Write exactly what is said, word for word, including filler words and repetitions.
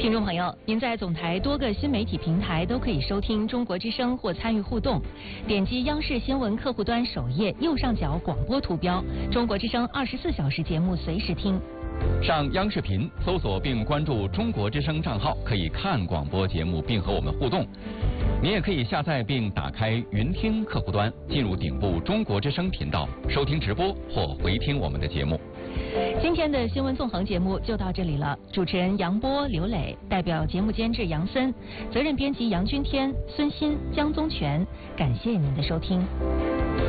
听众朋友，您在总台多个新媒体平台都可以收听中国之声或参与互动。点击央视新闻客户端首页右上角广播图标，中国之声二十四小时节目随时听。 上央视频搜索并关注中国之声账号，可以看广播节目并和我们互动。您也可以下载并打开云听客户端，进入顶部中国之声频道，收听直播或回听我们的节目。 今天的新闻纵横节目就到这里了，主持人杨波、刘磊，代表节目监制杨森，责任编辑杨君天、孙鑫、江宗全，感谢您的收听。